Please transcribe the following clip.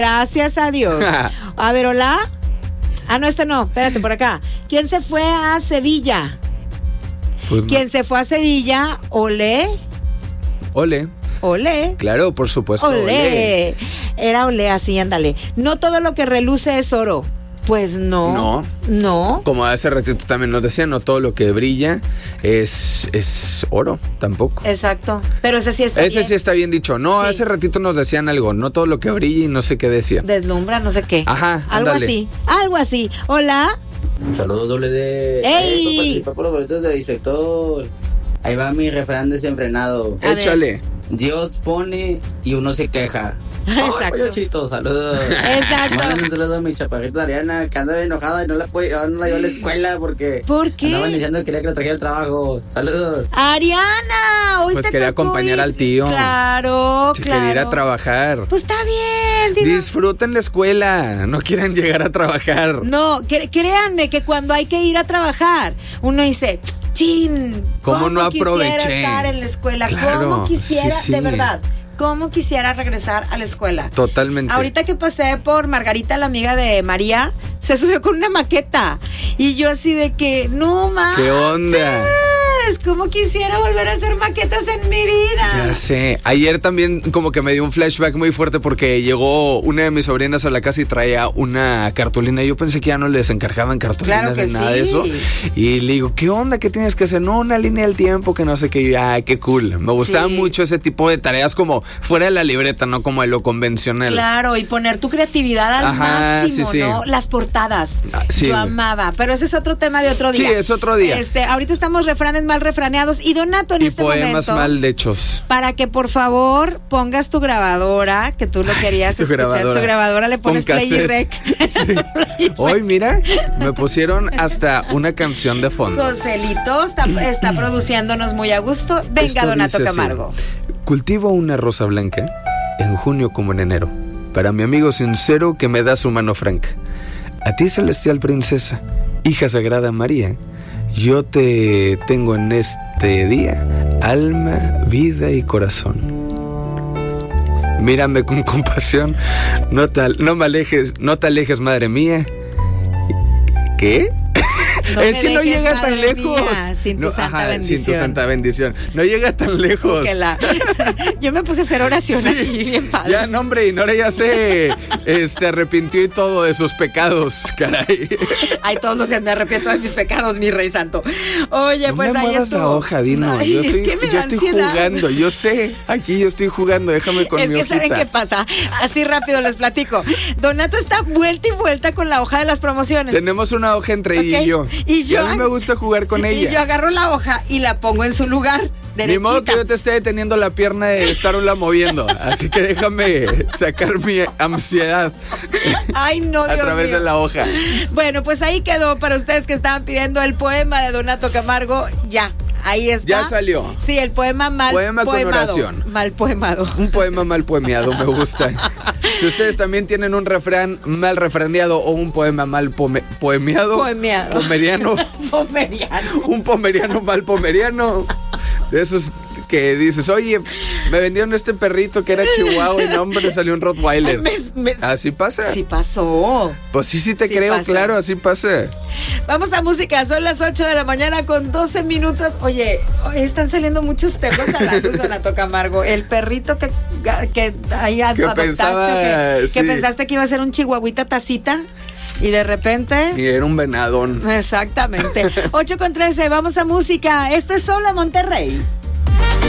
Gracias a Dios. A ver, hola. Ah, no, no, espérate, por acá. ¿Quién se fue a Sevilla? Pues ¿Quién se fue a Sevilla? Olé. Ole. Olé. Claro, por supuesto. Olé. Era olé, así, ándale. No todo lo que reluce es oro. Pues no. No. Como hace ratito también nos decían, no todo lo que brilla es oro, tampoco. Exacto. Pero ese sí está bien. Ese sí está bien dicho. No, Sí. hace ratito nos decían algo, no todo lo que brilla y no sé qué decía. Deslumbra, no sé qué. Ajá, Algo ándale. así. Algo así. Hola. Saludos doble de... ¡Ey! Participar por los boletos de inspector. Ahí va mi refrán desenfrenado. A ver. Échale. Dios pone y uno se queja. Exacto. Oye, Chito, saludos. Exacto. Mándale un saludo a mi chaparrita Ariana, que anda enojada y no la llevó a la escuela porque... ¿Por qué? Andaba iniciando y quería que la trajera al trabajo. Saludos. Ariana, hoy Pues te quería tocó acompañar ir. al tío. Claro, Si claro. quería ir a trabajar. Pues está bien. digo. Disfruten la escuela, no quieran llegar a trabajar. No, créanme que cuando hay que ir a trabajar, uno dice, chin, ¿Cómo no aproveché? Quisiera estar en la escuela, Claro, cómo quisiera, sí, sí. de verdad, cómo quisiera regresar a la escuela. Totalmente. Ahorita que pasé por Margarita, la amiga de María, se subió con una maqueta. Y yo así de que, no manches. ¿Qué onda? ¿Cómo quisiera volver a hacer maquetas en mi vida? Ya sé. Ayer también como que me dio un flashback muy fuerte porque llegó una de mis sobrinas a la casa y traía una cartulina. Yo pensé que ya no les encargaban cartulinas Claro que ni nada sí. de eso. Y le digo, ¿qué onda? ¿Qué tienes que hacer? No, una línea del tiempo, que no sé qué. Y yo, ay, qué cool. Me gustaba Sí. mucho ese tipo de tareas como fuera de la libreta, no como de lo convencional. Claro, y poner tu creatividad al Ajá, máximo, sí, sí. ¿no? Las portadas. Ah, sí. Yo amaba. Pero ese es otro tema de otro día. Sí, es otro día. Ahorita estamos refranes mal refraneados. Y Donato, en Y este poemas momento, mal hechos. para que por favor pongas tu grabadora, que tú lo querías tu escuchar. grabadora. Tu grabadora le pones Con play y cassette. rec. Hoy, mira, me pusieron hasta una canción de fondo. Joselito está produciendo muy a gusto. Venga, Esto Donato dice así. Camargo. Cultivo una rosa blanca en junio como en enero, para mi amigo sincero que me da su mano franca. A ti, celestial princesa, hija sagrada María, yo te tengo en este día, alma, vida y corazón. Mírame con compasión, no te alejes, madre mía. ¿Qué? No es me que no dejes, llega tan madre lejos. mía, sin tu santa bendición. Sin tu santa bendición. No llega tan lejos. Yo me puse a hacer oración Sí. aquí, bien padre. Ya, no, hombre, y Nora ya se arrepintió y todo de sus pecados, caray. Ay, todos los días me arrepiento de mis pecados, mi rey santo. Oye, No pues me ahí muevas estuvo. la hoja, Dino. Ay, yo es estoy, que me yo da estoy ansiedad. jugando, yo sé. Aquí yo estoy jugando, déjame con Es mi que hojita. ¿saben qué pasa? Así rápido les platico. Donato está vuelta y vuelta con la hoja de las promociones. Tenemos una hoja entre ella Ok, y yo. y yo a mí me gusta jugar con Y yo ella. agarro la hoja y la pongo en su lugar. Ni modo que Derechita. yo te esté deteniendo la pierna de estarla moviendo. Así que déjame sacar mi ansiedad Ay, no, a Dios través mío. de la hoja. Bueno, pues ahí quedó para ustedes que estaban pidiendo el poema de Donato Camargo. Ya, ahí está. Ya salió. Sí, el poema mal Poema con poemado. oración. Mal poemado. Un poema mal poemeado, me gusta. Si ustedes también tienen un refrán mal refraneado o un poema mal poemeado, Poemeado. pomeriano, Pomeriano. un pomeriano mal pomeriano, de esos que dices, oye, me vendieron este perrito que era chihuahua y no, hombre, salió un Rottweiler. Así pasa. Sí pasó. Pues sí te Sí creo, pasa. claro, así pasa. Vamos a música, son las 8 de la mañana con 12 minutos. Oye, están saliendo muchos temas a la luz, Donato Camargo. El perrito que ahí adoptaste, que sí. pensaste que iba a ser un chihuahuita tacita y de repente... Y era un venadón. Exactamente. 8:13, vamos a música. Esto es Solo Monterrey.